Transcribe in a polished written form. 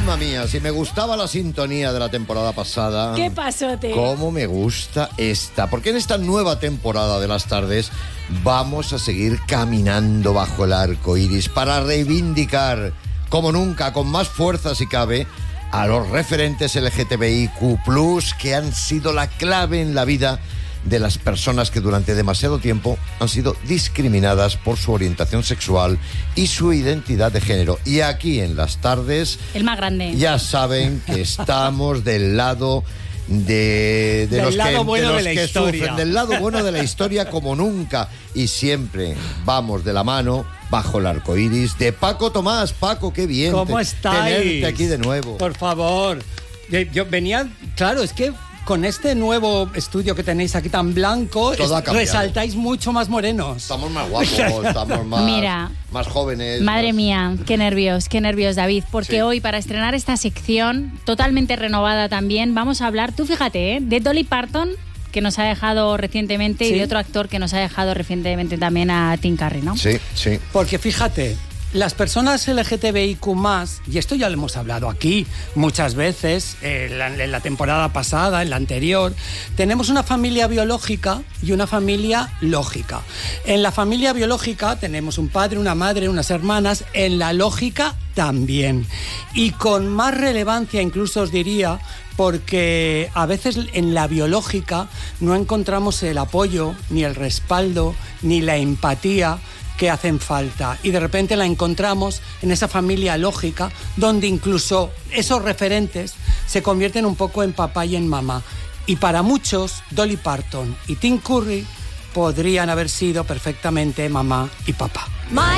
Mamma mía, si me gustaba la sintonía de la temporada pasada. ¿Qué pasote? ¿Cómo me gusta esta? Porque en esta nueva temporada de las tardes vamos a seguir caminando bajo el arco iris para reivindicar, como nunca, con más fuerza si cabe, a los referentes LGTBIQ+, que han sido la clave en la vida de las personas que durante demasiado tiempo han sido discriminadas por su orientación sexual y su identidad de género. Y aquí en las tardes, el más grande, ya saben que estamos del lado de los que sufren, del lado bueno de la historia como nunca. Y siempre vamos de la mano bajo el arco iris de Paco Tomás. Paco, qué bien. ¿Cómo estáis? Tenerte aquí de nuevo. Por favor. Yo venía, claro, es que con este nuevo estudio que tenéis aquí tan blanco, resaltáis mucho más morenos. Estamos más guapos, estamos más jóvenes. Madre mía, qué nervios, David. Porque hoy, para estrenar esta sección, totalmente renovada también, vamos a hablar, tú fíjate, de Dolly Parton, que nos ha dejado recientemente, y de otro actor que nos ha dejado recientemente también, a Tim Curry, ¿no? Sí, sí. Porque fíjate, las personas LGTBIQ+, y esto ya lo hemos hablado aquí muchas veces, en la temporada pasada, en la anterior, tenemos una familia biológica y una familia lógica. En la familia biológica tenemos un padre, una madre, unas hermanas, en la lógica también. Y con más relevancia incluso os diría, porque a veces en la biológica no encontramos el apoyo, ni el respaldo, ni la empatía que hacen falta, y de repente la encontramos en esa familia lógica, donde incluso esos referentes se convierten un poco en papá y en mamá. Y para muchos, Dolly Parton y Tim Curry podrían haber sido perfectamente mamá y papá.